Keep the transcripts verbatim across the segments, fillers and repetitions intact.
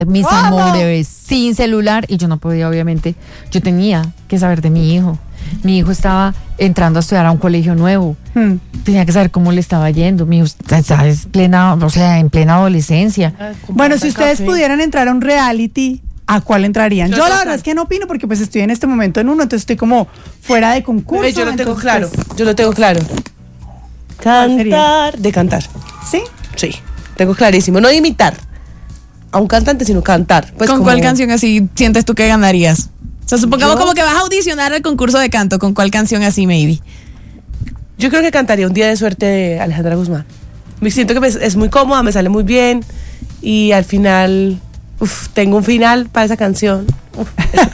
mis ¿Cómo? amores, sin celular, y yo no podía, obviamente, yo tenía que saber de mi hijo. Mi hijo estaba entrando a estudiar a un colegio nuevo. Hmm. Tenía que saber cómo le estaba yendo. Mi hijo está en plena, o sea, en plena adolescencia. Bueno, si ustedes café. pudieran entrar a un reality, ¿a cuál entrarían? Yo, yo la verdad es que no opino porque pues estoy en este momento en uno, entonces estoy como fuera de concurso. Yo lo tengo entonces, claro, pues, yo lo tengo claro. Cantar, de cantar. ¿Sí? Sí, tengo clarísimo. No de imitar a un cantante, sino cantar. Pues ¿Con como... cuál canción así sientes tú que ganarías? O sea, supongamos ¿Yo? como que vas a audicionar al concurso de canto. ¿Con cuál canción así, maybe? Yo creo que cantaría Un Día de Suerte de Alejandra Guzmán. Me siento que es muy cómoda, me sale muy bien. Y al final, uf, tengo un final para esa canción. Uf,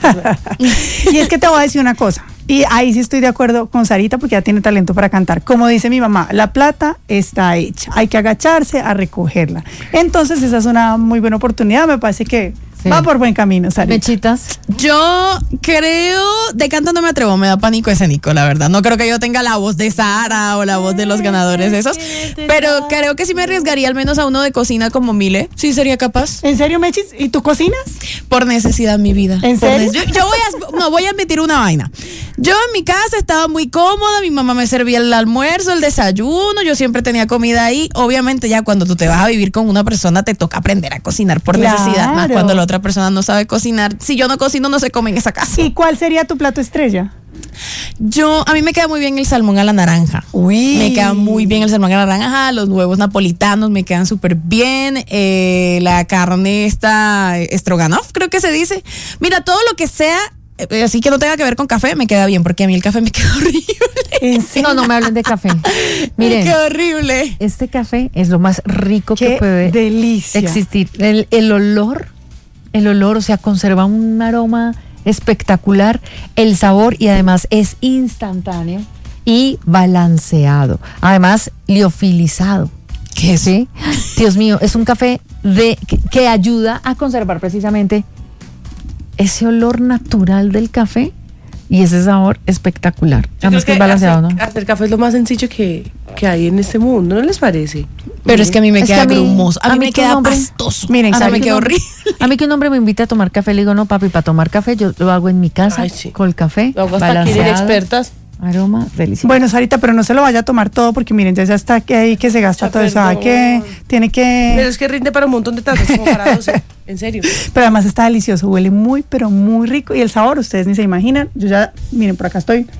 y es que te voy a decir una cosa. Y ahí sí estoy de acuerdo con Sarita porque ya tiene talento para cantar. Como dice mi mamá, la plata está hecha. Hay que agacharse a recogerla. Entonces esa es una muy buena oportunidad. Me parece que sí. va por buen camino, Sarita. Mechitas. Yo creo, de canto no me atrevo, me da pánico escénico, la verdad. No creo que yo tenga la voz de Sara o la voz de los ganadores esos. Pero creo que sí me arriesgaría al menos a uno de cocina como Mile. Sí sería capaz. ¿En serio, Mechis? ¿Y tú cocinas? Por necesidad, mi vida. ¿En serio? Yo, yo voy a, no, voy a admitir una vaina. Yo en mi casa estaba muy cómoda, mi mamá me servía el almuerzo, el desayuno, yo siempre tenía comida ahí. Obviamente ya cuando tú te vas a vivir con una persona te toca aprender a cocinar por claro. necesidad, más cuando la otra persona no sabe cocinar. Si yo no cocino, no se come en esa casa. ¿Y cuál sería tu plato estrella? Yo, a mí me queda muy bien el salmón a la naranja. Uy. Me queda muy bien el salmón a la naranja, los huevos napolitanos me quedan súper bien, eh, la carne esta, stroganoff creo que se dice. Mira, todo lo que sea así que no tenga que ver con café, me queda bien, porque a mí el café me queda horrible. ¿En serio? No, no me hablen de café. Miren, me queda horrible. Este café es lo más rico Qué que puede delicia. existir. El, el olor, el olor, o sea, conserva un aroma espectacular, el sabor, y además es instantáneo y balanceado. Además, liofilizado. ¿Qué es? ¿Sí? Dios mío, es un café de que, que ayuda a conservar precisamente ese olor natural del café y ese sabor espectacular. Además que es balanceado, hacer, ¿no? Hacer café es lo más sencillo que, que hay en este mundo, ¿no les parece? Pero Miren. es que a mí me Es queda que a mí- grumoso, a mí, a mí me que queda un hombre- pastoso. Miren, a mí ¿sabe me qué queda hombre? horrible. A mí que un hombre me invita a tomar café, le digo, no, papi, para tomar café yo lo hago en mi casa. Ay, sí. Con el café Lo hago hasta aquí, balanceado, expertas. aroma delicioso. Bueno, Sarita, pero no se lo vaya a tomar todo porque miren, ya, ya está que ahí que se gasta Ya, todo eso. Hay que, perdón. tiene que... Pero es que rinde para un montón de tazas, como para doce, en serio. Pero además está delicioso, huele muy, pero muy rico. Y el sabor, ustedes ni se imaginan. Yo ya, miren, por acá estoy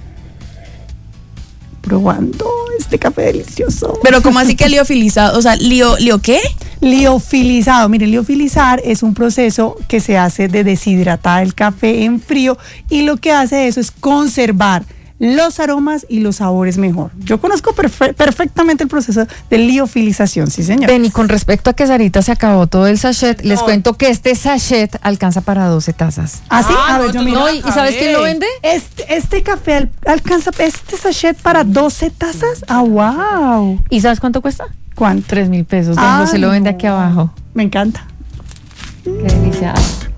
probando este café delicioso. Pero como así que liofilizado, o sea, lío, ¿lío qué? Liofilizado, miren, liofilizar es un proceso que se hace de deshidratar el café en frío y lo que hace eso es conservar los aromas y los sabores mejor. Yo conozco perfe- perfectamente el proceso de liofilización, sí señor. Ven, y con respecto a que Sarita se acabó todo el sachet, les No. cuento que este sachet alcanza para doce tazas. ¿Ah, sí? Ah, a ver, no, yo tú miro. No, ¿y, y sabes quién lo vende? Este, este café al- alcanza, este sachet para doce tazas. ¡Ah, wow! ¿Y sabes cuánto cuesta? ¿Cuánto? Tres mil pesos. Don Ah, José lo vende no. aquí abajo. Me encanta. Qué delicia.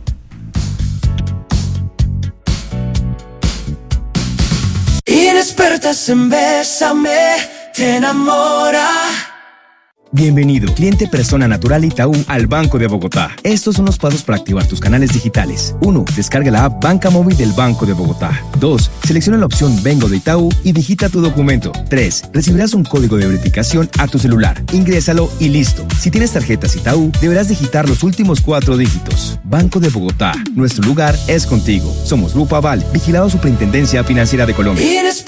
Inexpertas en Bésame, te enamora. Bienvenido, cliente persona natural Itaú al Banco de Bogotá. Estos son los pasos para activar tus canales digitales. uno. Descarga la app Banca Móvil del Banco de Bogotá. dos. Selecciona la opción Vengo de Itaú y digita tu documento. tres. Recibirás un código de verificación a tu celular. Ingrésalo y listo. Si tienes tarjetas Itaú, deberás digitar los últimos cuatro dígitos. Banco de Bogotá. Nuestro lugar es contigo. Somos Grupo Aval, vigilado Superintendencia Financiera de Colombia. Inexpertas